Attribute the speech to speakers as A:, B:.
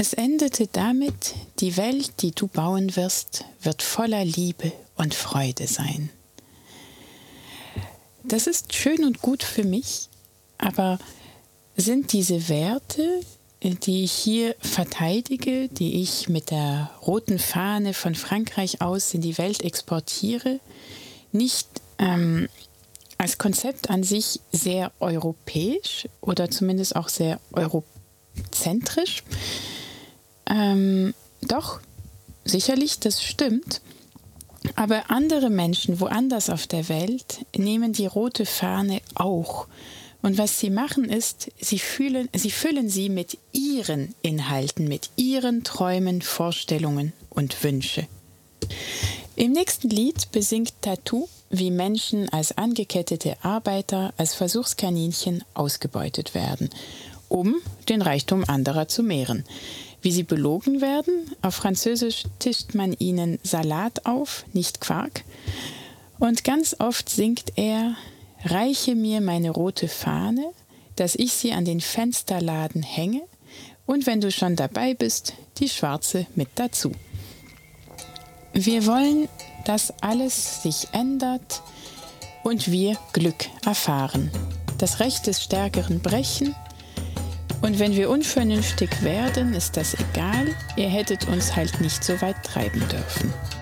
A: Es endete damit, die Welt, die du bauen wirst, wird voller Liebe und Freude sein. Das ist schön und gut für mich, aber sind diese Werte, die ich hier verteidige, die ich mit der roten Fahne von Frankreich aus in die Welt exportiere, nicht als Konzept an sich sehr europäisch oder zumindest auch sehr eurozentrisch? Doch, sicherlich, das stimmt. Aber andere Menschen woanders auf der Welt nehmen die rote Fahne auch. Und was sie machen ist, sie füllen sie mit ihren Inhalten, mit ihren Träumen, Vorstellungen und Wünsche. Im nächsten Lied besingt Tattoo, wie Menschen als angekettete Arbeiter, als Versuchskaninchen ausgebeutet werden, um den Reichtum anderer zu mehren. Wie sie belogen werden, auf Französisch tischt man ihnen Salat auf, nicht Quark. Und ganz oft singt er: Reiche mir meine rote Fahne, dass ich sie an den Fensterladen hänge, und wenn du schon dabei bist, die schwarze mit dazu. Wir wollen, dass alles sich ändert und wir Glück erfahren. Das Recht des Stärkeren brechen. Und wenn wir unvernünftig werden, ist das egal, ihr hättet uns halt nicht so weit treiben dürfen.